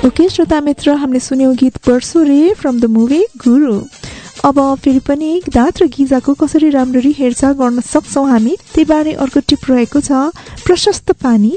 Okay श्रोता मित्र, हामीले सुन्यौं गीत परशुरे फ्रम द मुभी गुरु। अब फेरि पनि दाँत र गिजाको कसरी राम्ररी हेरचाह गर्न सक्छौं हामी, त्यही बारे अर्को टिप रहेको छ। प्रशस्त पानी